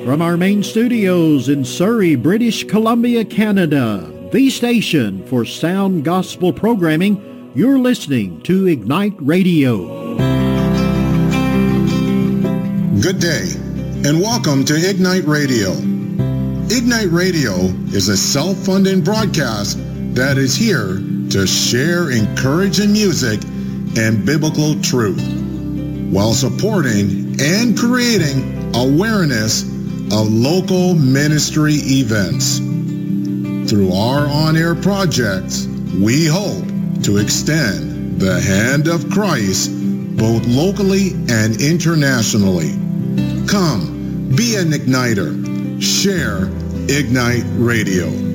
From our main studios in Surrey, British Columbia, Canada, the station for sound gospel programming, you're listening to Ignite Radio. Good day, and welcome to Ignite Radio. Ignite Radio is a self-funding broadcast that is here to share encouraging music and biblical truth, while supporting and creating awareness of local ministry events. Through our on-air projects, we hope to extend the hand of Christ both locally and internationally. Come, be an igniter. Share Ignite Radio.